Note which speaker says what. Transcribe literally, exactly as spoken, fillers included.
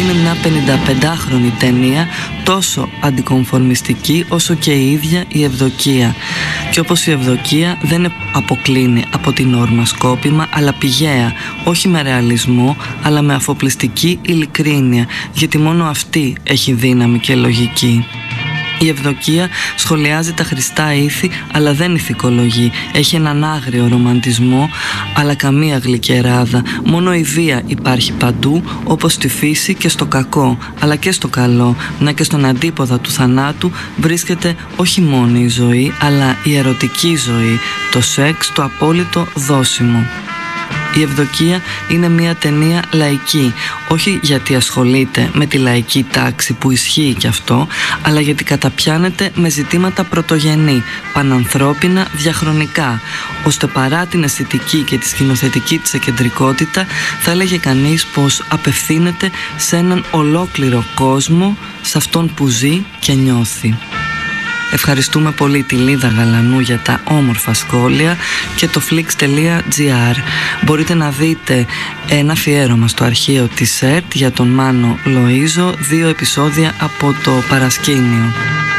Speaker 1: είναι μια πενηνταπεντάχρονη ταινία, τόσο αντικομφορμιστική όσο και η ίδια η Ευδοκία. Και όπως η Ευδοκία δεν αποκλίνει από την όρμα σκόπιμα, αλλά πηγαία, όχι με ρεαλισμό, αλλά με αφοπλιστική ειλικρίνεια, γιατί μόνο αυτή έχει δύναμη και λογική. Η Ευδοκία σχολιάζει τα χρηστά ήθη, αλλά δεν ηθικολογεί. Έχει έναν άγριο ρομαντισμό, αλλά καμία γλυκεράδα. Μόνο η βία υπάρχει παντού, όπως στη φύση και στο κακό, αλλά και στο καλό. Να και στον αντίποδα του θανάτου βρίσκεται όχι μόνο η ζωή, αλλά η ερωτική ζωή, το σεξ, το απόλυτο δόσιμο. Η Ευδοκία είναι μια ταινία λαϊκή, όχι γιατί ασχολείται με τη λαϊκή τάξη που ισχύει κι αυτό, αλλά γιατί καταπιάνεται με ζητήματα πρωτογενή, πανανθρώπινα, διαχρονικά, ώστε παρά την αισθητική και τη σκηνοθετική της εκεντρικότητα, θα έλεγε κανείς πως απευθύνεται σε έναν ολόκληρο κόσμο, σε αυτόν που ζει και νιώθει. Ευχαριστούμε πολύ τη Λίδα Γαλανού για τα όμορφα σχόλια και το flix τελεία gr. Μπορείτε να δείτε ένα αφιέρωμα στο αρχείο της ΕΡΤ για τον Μάνο Λοΐζο, δύο επεισόδια από το παρασκήνιο.